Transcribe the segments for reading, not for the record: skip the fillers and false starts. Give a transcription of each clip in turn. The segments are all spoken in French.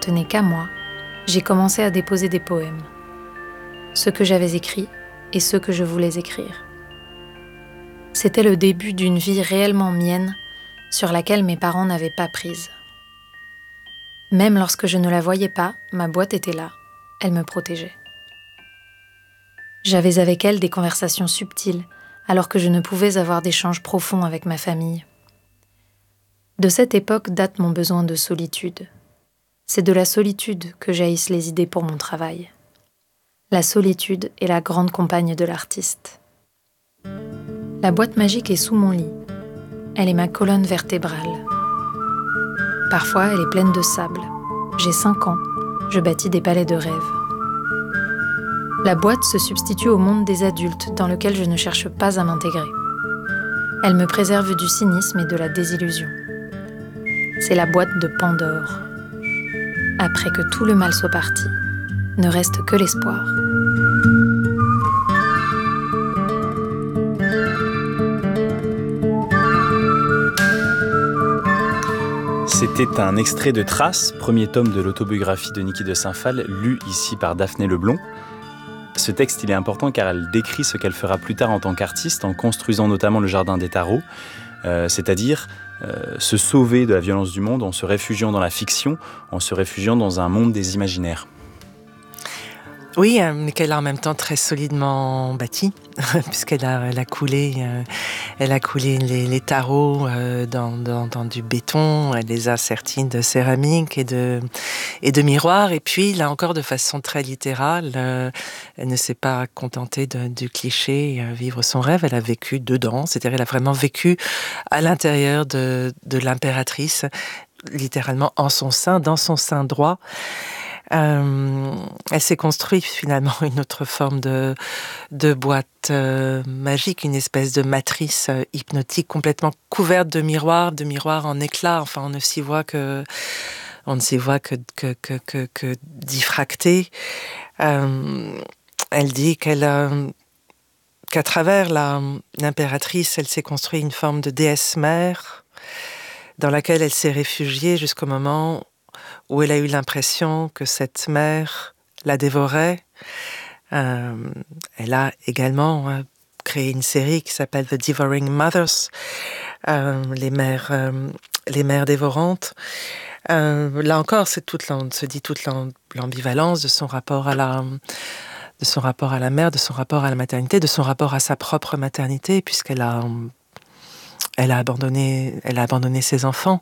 n'appartenait qu'à moi, j'ai commencé à déposer des poèmes. Ceux que j'avais écrits et ceux que je voulais écrire. C'était le début d'une vie réellement mienne sur laquelle mes parents n'avaient pas prise. Même lorsque je ne la voyais pas, ma boîte était là. Elle me protégeait. J'avais avec elle des conversations subtiles, alors que je ne pouvais avoir d'échanges profonds avec ma famille. De cette époque date mon besoin de solitude. C'est de la solitude que jaillissent les idées pour mon travail. La solitude est la grande compagne de l'artiste. La boîte magique est sous mon lit. Elle est ma colonne vertébrale. Parfois, elle est pleine de sable. J'ai 5 ans, je bâtis des palais de rêve. La boîte se substitue au monde des adultes dans lequel je ne cherche pas à m'intégrer. Elle me préserve du cynisme et de la désillusion. C'est la boîte de Pandore. Après que tout le mal soit parti, ne reste que l'espoir. C'était un extrait de Traces, premier tome de l'autobiographie de Niki de Saint-Phalle, lu ici par Daphné Leblond. Ce texte, il est important car elle décrit ce qu'elle fera plus tard en tant qu'artiste, en construisant notamment le Jardin des Tarots, c'est-à-dire se sauver de la violence du monde en se réfugiant dans la fiction, en se réfugiant dans un monde des imaginaires. Oui, mais qu'elle a en même temps très solidement bâti, puisqu'elle a coulé les tarots dans du béton, elle les a sertis de céramique et de miroirs, et puis là encore de façon très littérale, elle ne s'est pas contentée du cliché vivre son rêve, elle a vécu dedans, c'est-à-dire elle a vraiment vécu à l'intérieur de l'impératrice, littéralement en son sein, dans son sein droit. Elle s'est construite finalement une autre forme de boîte magique, une espèce de matrice hypnotique complètement couverte de miroirs en éclats. Enfin, on ne s'y voit que diffracté. Elle dit qu'à travers l'impératrice, elle s'est construite une forme de déesse mère dans laquelle elle s'est réfugiée jusqu'au moment où elle a eu l'impression que cette mère la dévorait. Elle a également créé une série qui s'appelle The Devouring Mothers, les mères dévorantes. Là encore, se dit toute l'ambivalence de son rapport à la mère, de son rapport à la maternité, de son rapport à sa propre maternité, puisqu'elle a abandonné ses enfants.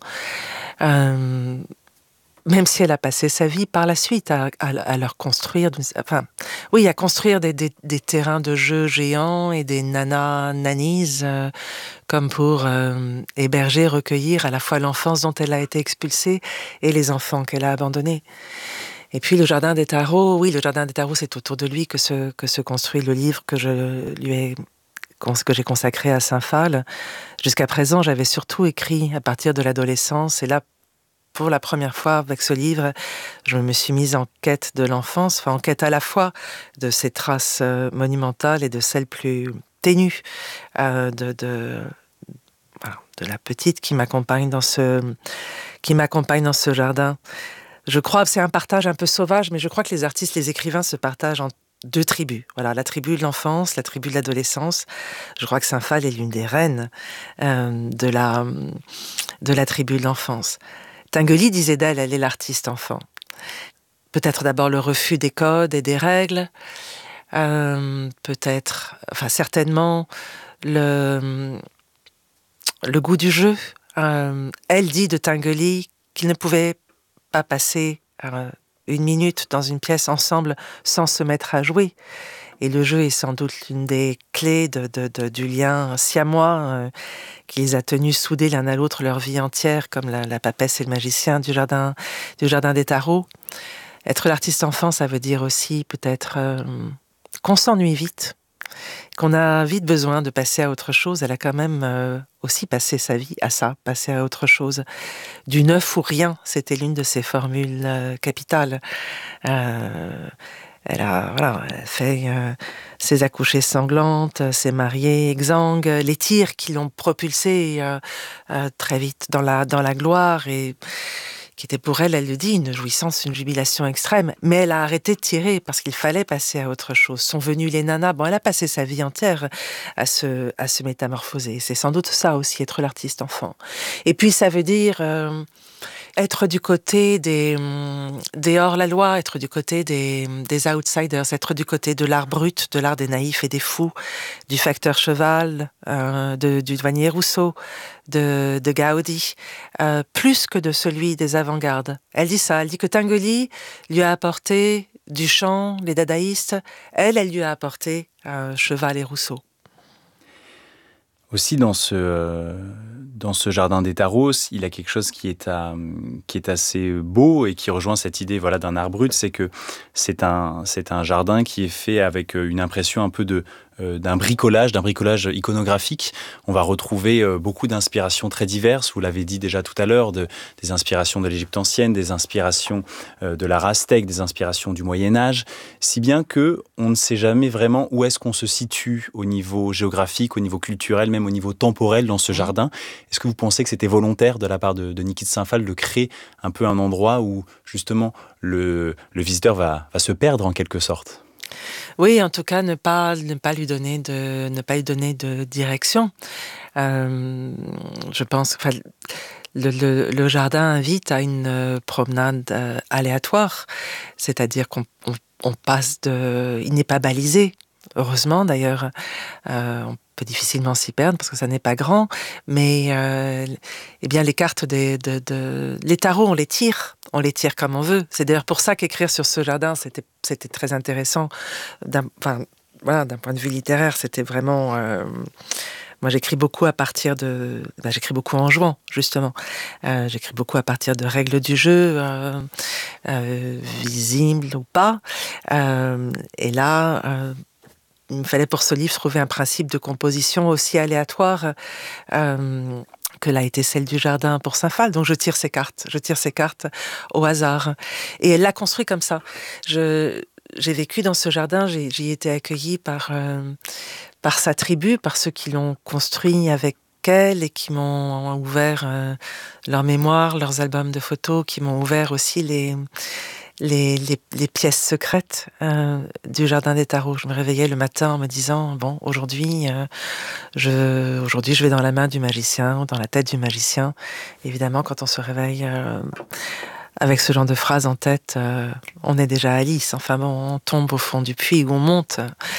Même si elle a passé sa vie par la suite à leur construire, à construire des terrains de jeu géants et des nannies, comme pour héberger, recueillir à la fois l'enfance dont elle a été expulsée et les enfants qu'elle a abandonnés. Et puis le Jardin des Tarots, c'est autour de lui que se construit le livre que j'ai consacré à Saint-Phal. Jusqu'à présent, j'avais surtout écrit à partir de l'adolescence, et là, pour la première fois, avec ce livre, je me suis mise en quête de l'enfance, en quête à la fois de ces traces monumentales et de celles plus ténues de la petite qui m'accompagne dans ce jardin. Je crois que c'est un partage un peu sauvage, mais je crois que les artistes, les écrivains se partagent en 2 tribus. Voilà, la tribu de l'enfance, la tribu de l'adolescence. Je crois que Saint-Phal est l'une des reines de la tribu de l'enfance. Tinguely disait d'elle, elle est l'artiste enfant. Peut-être d'abord le refus des codes et des règles, certainement le goût du jeu. Elle dit de Tinguely qu'il ne pouvait pas passer 1 minute dans une pièce ensemble sans se mettre à jouer. Et le jeu est sans doute l'une des clés du lien siamois qui les a tenus soudés l'un à l'autre leur vie entière, comme la papesse et le magicien du jardin des Tarots. Être l'artiste enfant, ça veut dire aussi peut-être qu'on s'ennuie vite, qu'on a vite besoin de passer à autre chose. Elle a quand même aussi passé sa vie à ça, passer à autre chose. Du neuf ou rien, c'était l'une de ses formules capitales. Elle a fait ses accouchées sanglantes, ses mariées exsangues, les tirs qui l'ont propulsée très vite dans la gloire, et qui était pour elle, elle le dit, une jouissance, une jubilation extrême. Mais elle a arrêté de tirer parce qu'il fallait passer à autre chose. Sont venues les nanas. Bon, elle a passé sa vie entière à se métamorphoser. C'est sans doute ça aussi, être l'artiste enfant. Et puis, ça veut dire être du côté des hors-la-loi, être du côté des outsiders, être du côté de l'art brut, de l'art des naïfs et des fous, du facteur cheval, du douanier Rousseau, de Gaudi, plus que de celui des avant-gardes. Elle dit ça, elle dit que Tinguely lui a apporté du chant, les dadaïstes, elle lui a apporté Cheval et Rousseau. Aussi, dans ce jardin des Taros, il y a quelque chose qui est assez beau et qui rejoint cette idée d'un art brut, c'est que c'est un jardin qui est fait avec une impression un peu d'un bricolage iconographique. On va retrouver beaucoup d'inspirations très diverses, vous l'avez dit déjà tout à l'heure, des inspirations de l'Égypte ancienne, des inspirations de l'art aztèque, des inspirations du Moyen-Âge, si bien que on ne sait jamais vraiment où est-ce qu'on se situe au niveau géographique, au niveau culturel, même au niveau temporel dans ce jardin. Est-ce que vous pensez que c'était volontaire de la part de Niki de Saint-Phal de créer un peu un endroit où justement le visiteur va se perdre en quelque sorte ? Oui, en tout cas, ne pas lui donner de direction. Je pense que le jardin invite à une promenade aléatoire, c'est-à-dire qu'on passe il n'est pas balisé. Heureusement, d'ailleurs, on peut difficilement s'y perdre parce que ça n'est pas grand, mais eh bien les cartes les tarots, on les tire comme on veut. C'est d'ailleurs pour ça qu'écrire sur ce jardin, c'était très intéressant. D'un point de vue littéraire, c'était vraiment. Moi, j'écris beaucoup j'écris beaucoup en jouant, justement. J'écris beaucoup à partir de règles du jeu, visibles ou pas. Et là. Il me fallait pour ce livre trouver un principe de composition aussi aléatoire que l'a été celle du jardin pour Saint-Phal. Donc je tire ces cartes au hasard. Et elle l'a construit comme ça. J'ai vécu dans ce jardin, j'y été accueillie par sa tribu, par ceux qui l'ont construit avec elle et qui m'ont ouvert leurs mémoires, leurs albums de photos, qui m'ont ouvert aussi les pièces secrètes du jardin des Tarots. Je me réveillais le matin en me disant bon, aujourd'hui je vais dans la main du magicien ou dans la tête du magicien. Évidemment, quand on se réveille avec ce genre de phrase en tête, on est déjà Alice. Enfin bon, on tombe au fond du puits où on monte.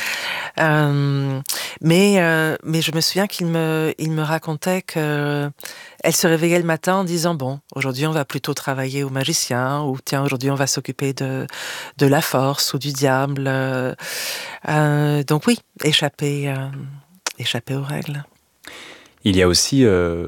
Mais je me souviens qu'il me racontait que elle se réveillait le matin en disant bon, aujourd'hui on va plutôt travailler au magicien, ou tiens, aujourd'hui on va s'occuper de la force ou du diable. Donc oui, échapper aux règles. Il y a aussi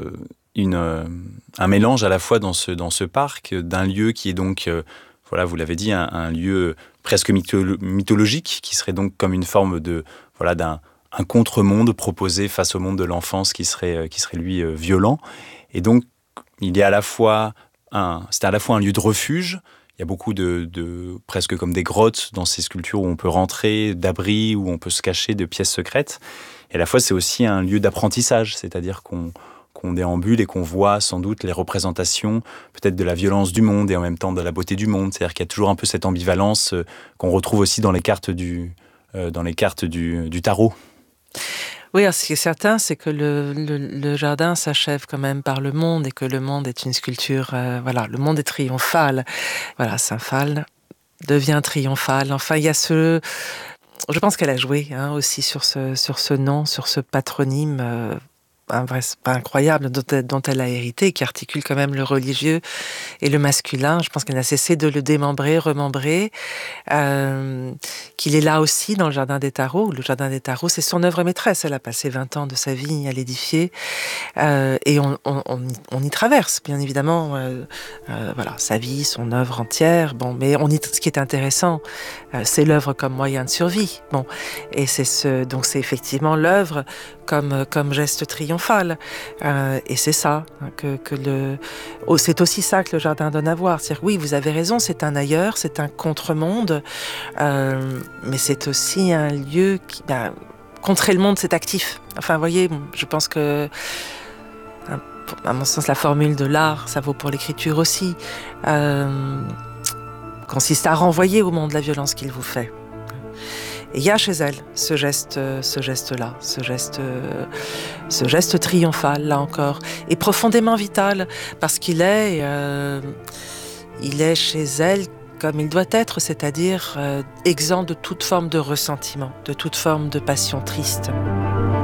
un mélange à la fois dans ce parc d'un lieu qui est donc vous l'avez dit, un lieu presque mythologique, qui serait donc comme une forme d'un contre-monde proposé face au monde de l'enfance qui serait lui violent. Et donc, il y a c'est à la fois un lieu de refuge. Il y a beaucoup de presque comme des grottes dans ces sculptures où on peut rentrer, d'abri, où on peut se cacher, de pièces secrètes. Et à la fois, c'est aussi un lieu d'apprentissage, c'est-à-dire qu'on déambule et qu'on voit sans doute les représentations peut-être de la violence du monde et en même temps de la beauté du monde. C'est-à-dire qu'il y a toujours un peu cette ambivalence qu'on retrouve aussi dans les cartes du tarot. Oui, alors ce qui est certain, c'est que le jardin s'achève quand même par le monde et que le monde est une sculpture. Le monde est triomphal. Voilà, Saint-Phal devient triomphal. Enfin, il y a je pense qu'elle a joué aussi sur ce nom, sur ce patronyme. Incroyable dont elle a hérité, qui articule quand même le religieux et le masculin. Je pense qu'elle n'a cessé de le démembrer, remembrer, qu'il est là aussi dans le Jardin des Tarots. Le Jardin des Tarots, c'est son œuvre maîtresse. Elle a passé 20 ans de sa vie à l'édifier et on y traverse, bien évidemment, sa vie, son œuvre entière. Bon, mais ce qui est intéressant, c'est l'œuvre comme moyen de survie. Bon, et donc c'est effectivement l'œuvre comme geste triomphal. Et c'est ça, c'est aussi ça que le jardin donne à voir. C'est-à-dire, oui, vous avez raison, c'est un ailleurs, c'est un contre-monde, mais c'est aussi un lieu qui, contrer le monde, c'est actif. Enfin, vous voyez, je pense que à mon sens, la formule de l'art, ça vaut pour l'écriture aussi, consiste à renvoyer au monde la violence qu'il vous fait. Et il y a chez elle ce geste-là, ce geste triomphal, là encore, et profondément vital, parce qu'il est chez elle comme il doit être, c'est-à-dire exempt de toute forme de ressentiment, de toute forme de passion triste.